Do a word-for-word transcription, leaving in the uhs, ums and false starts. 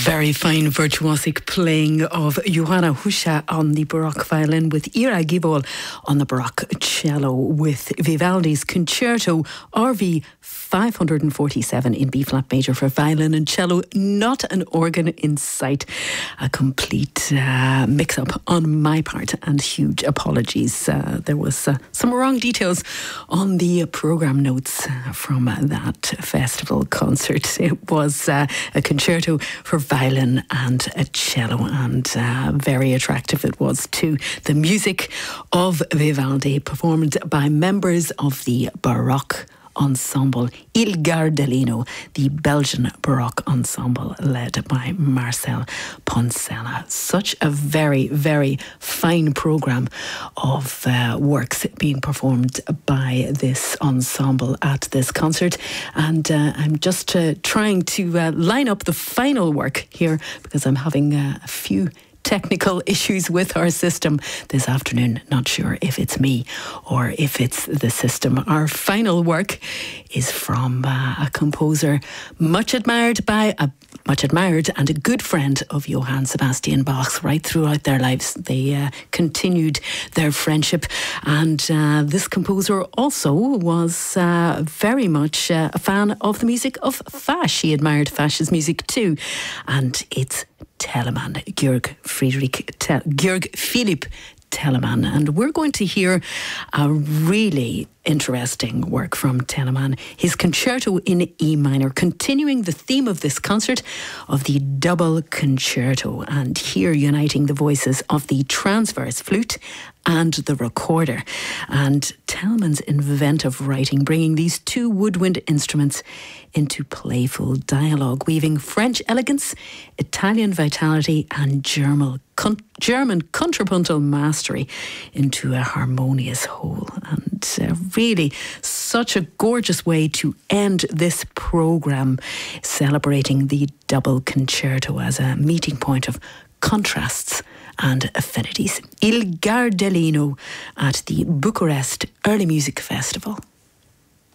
very fine virtuosic playing of Johanna Huscha on the Baroque violin, with Ira Gibol on the Baroque cello, with Vivaldi's Concerto R V five forty-seven in B-flat major for violin and cello, not an organ in sight. A complete uh, mix-up on my part, and huge apologies. Uh, there was uh, some wrong details on the programme notes from that festival concert. It was uh, a concerto for violin and a cello, and uh, very attractive it was too. The music of Vivaldi, performed by members of the Baroque ensemble Il Gardellino, the Belgian Baroque ensemble led by Marcel Poncela. Such a very, very fine programme of uh, works being performed by this ensemble at this concert. And uh, I'm just uh, trying to uh, line up the final work here, because I'm having uh, a few technical issues with our system this afternoon. Not sure if it's me or if it's the system. Our final work is from uh, a composer much admired by a much admired and a good friend of Johann Sebastian Bach. Right throughout their lives, they uh, continued their friendship, and uh, this composer also was uh, very much uh, a fan of the music of Fasch. He admired Fasch's music too, and it's Telemann, Georg Friedrich, Te- Georg Philipp Telemann. And we're going to hear a really interesting work from Telemann, his Concerto in E minor, continuing the theme of this concert of the double concerto, and here uniting the voices of the transverse flute and the recorder. And Telemann's inventive writing, bringing these two woodwind instruments into playful dialogue, weaving French elegance, Italian vitality, and German, con- German contrapuntal mastery into a harmonious whole. And uh, really such a gorgeous way to end this programme, celebrating the double concerto as a meeting point of contrasts and affinities. Il Gardellino at the Bucharest Early Music Festival.